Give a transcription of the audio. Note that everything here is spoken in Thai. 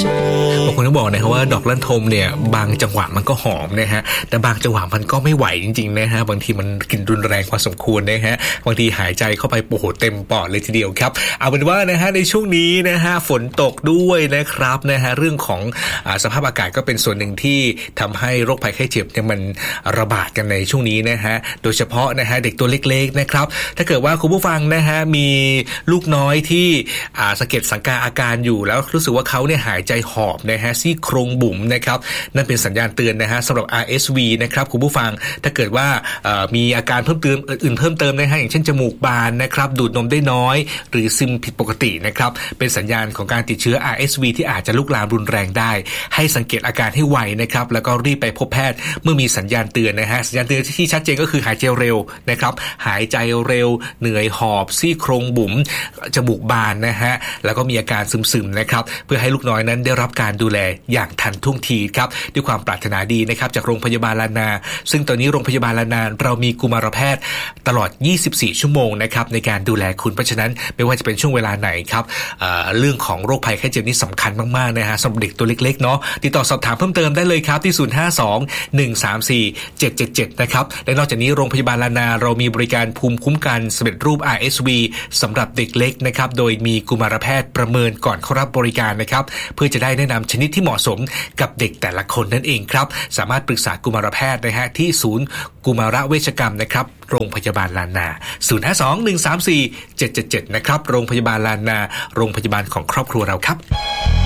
บางคนก็บอกนะครับว่าดอกลั่นทมเนี่ยบางจังหวะมันก็หอมนะฮะแต่บางจังหวะมันก็ไม่ไหวจริงๆนะฮะบางทีมันกลิ่นรุนแรงพอสมควรนะฮะบางทีหายใจเข้าไปโอ้โหเต็มปอดเลยทีเดียวครับเอาเป็นว่านะฮะในช่วงนี้นะฮะฝนตกด้วยนะครับนะฮะเรื่องของสภาพอากาศก็เป็นส่วนหนึ่งที่ทำให้โรคภัยไข้เจ็บเนี่ยมันระบาดกันในช่วงนี้นะฮะโดยเฉพาะนะฮะเด็กตัวเล็กๆนะครับถ้าเกิดว่าคุณผู้ฟังนะฮะมีลูกน้อยที่สะเก็ดสังกาอาการอยู่แล้วรู้สึกว่าเขาเนี่ยหายใจหอบนะฮะซี่โครงบุ๋มนะครับนั่นเป็นสัญญาณเตือนนะฮะสำหรับ RSV นะครับคุณผู้ฟังถ้าเกิดว่ามีอาการเพิ่มเติมอื่นเพิ่มเติมนะฮะอย่างเช่นจมูกบานนะครับดูดนมได้น้อยหรือซึมผิดปกตินะครับเป็นสัญญาณของการติดเชื้อ RSV ที่อาจจะลุกลามรุนแรงได้ให้สังเกตอาการให้ไวนะครับแล้วก็รีบไปพบแพทย์เมื่อมีสัญญาณเตือนนะฮะสัญญาณเตือนที่ชัดเจนก็คือหายใจเร็วนะครับหายใจเร็วเหนื่อยหอบซี่โครงบุ๋มจมูกบานนะฮะแล้วก็มีอาการซึมๆนะครับเพื่อให้ลูกน้อยนั้นได้รับการดูแลอย่างทันท่วงทีครับด้วยความปรารถนาดีนะครับจากโรงพยาบาลลานาซึ่งตอนนี้โรงพยาบาลลานาเรามีกุมารแพทย์ตลอด24ชั่วโมงนะครับในการดูแลคุณเพราะฉะนั้นไม่ว่าจะเป็นช่วงเวลาไหนครับเรื่องของโรคภัยไข้เจ็บนี่สำคัญมากๆนะฮะสำหรับเด็กตัวเล็กๆเนาะติดต่อสอบถามเพิ่มเติมได้เลยครับที่052-134-777นะครับและนอกจากนี้โรงพยาบาลลานาเรามีบริการภูมิคุ้มกันสำเร็จรูป RSV สำหรับเด็กเล็กนะครับโดยมีกุมารแพทย์ประเมินก่อนเข้ารับบริการนะครับเพื่อจะได้แนะนำชนิดที่เหมาะสมกับเด็กแต่ละคนนั่นเองครับสามารถปรึกษากุมารแพทย์นะฮะที่ศูนย์กุมารเวชกรรมนะครับโรงพยาบาลลานา052-134-777นะครับโรงพยาบาลลานาโรงพยาบาลของครอบครัวเราครับ